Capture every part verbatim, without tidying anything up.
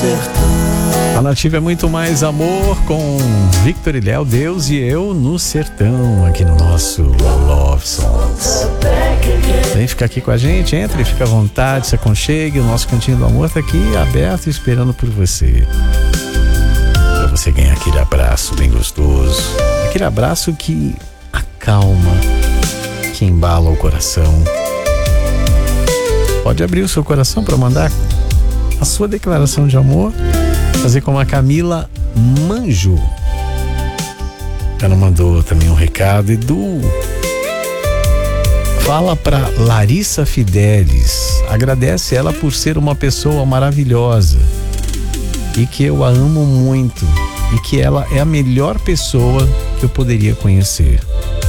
A Nativa é muito mais amor com Victor e Léo, Deus e eu no sertão, aqui no nosso Love Songs. Vem ficar aqui com a gente, entre, fica à vontade, se aconchegue, o nosso cantinho do amor tá aqui aberto esperando por você. Pra você ganhar aquele abraço bem gostoso, aquele abraço que acalma, que embala o coração. Pode abrir o seu coração para mandar a sua declaração de amor, fazer como a Camila Manjo. Ela mandou também um recado. Edu, fala pra Larissa Fidelis, agradece ela por ser uma pessoa maravilhosa e que eu a amo muito e que ela é a melhor pessoa que eu poderia conhecer.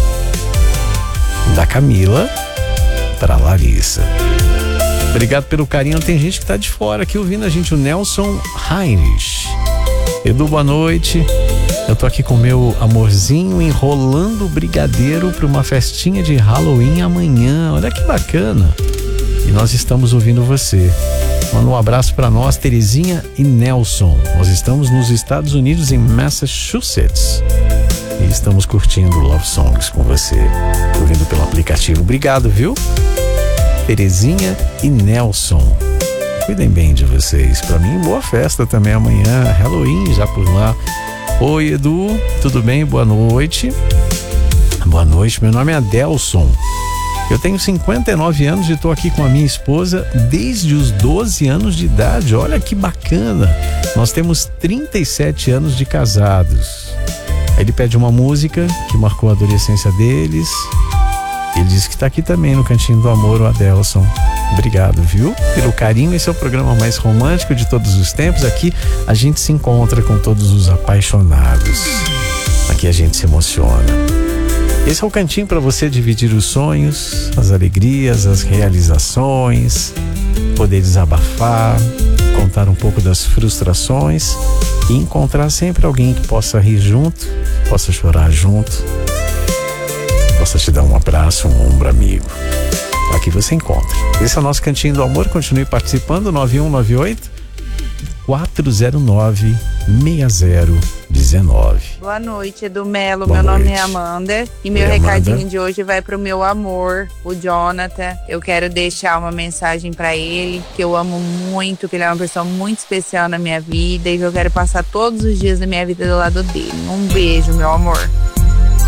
Da Camila pra Larissa. Obrigado pelo carinho. Tem gente que tá de fora aqui ouvindo a gente, o Nelson Heinrich. Edu, boa noite. Eu tô aqui com meu amorzinho enrolando o brigadeiro para uma festinha de Halloween amanhã. Olha que bacana. E nós estamos ouvindo você. Manda um abraço para nós, Terezinha e Nelson. Nós estamos nos Estados Unidos, em Massachusetts. E estamos curtindo Love Songs com você, ouvindo pelo aplicativo. Obrigado, viu? Terezinha e Nelson, cuidem bem de vocês. Pra mim, boa festa também amanhã, Halloween já por lá. Oi, Edu, tudo bem? Boa noite. Boa noite, meu nome é Adelson. Eu tenho cinquenta e nove anos e estou aqui com a minha esposa desde os doze anos de idade. Olha que bacana. Nós temos trinta e sete anos de casados. Aí ele pede uma música que marcou a adolescência deles. Ele disse que está aqui também no Cantinho do Amor, o Adelson. Obrigado, viu? Pelo carinho. Esse é o programa mais romântico de todos os tempos. Aqui a gente se encontra com todos os apaixonados. Aqui a gente se emociona. Esse é o cantinho para você dividir os sonhos, as alegrias, as realizações, poder desabafar, contar um pouco das frustrações e encontrar sempre alguém que possa rir junto, possa chorar junto, possa te dar um abraço, um ombro amigo. Aqui você encontra. Esse é o nosso Cantinho do Amor. Continue participando. nove um nove oito, quatro zero nove, seis zero um nove. Boa noite, Edu Melo. Boa meu noite. nome é Amanda. E meu Oi, recadinho Amanda. de hoje vai pro meu amor, o Jonathan. Eu quero deixar uma mensagem pra ele, que eu amo muito, que ele é uma pessoa muito especial na minha vida e que eu quero passar todos os dias da minha vida do lado dele. Um beijo, meu amor.